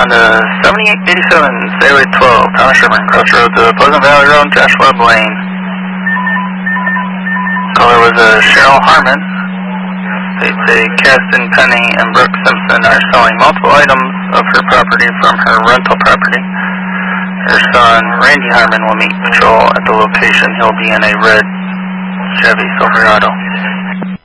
on to 7887, Highway 12, Thomas Sherman, crossroads of Pleasant Valley Road, Joshua Blaine. Caller was Cheryl Harmon. They say Caston, Penny, and Brooke Simpson are selling multiple items of her property from her rental property. Her son, Randy Harmon, will meet patrol at the location. He'll be in a red Chevy Silverado.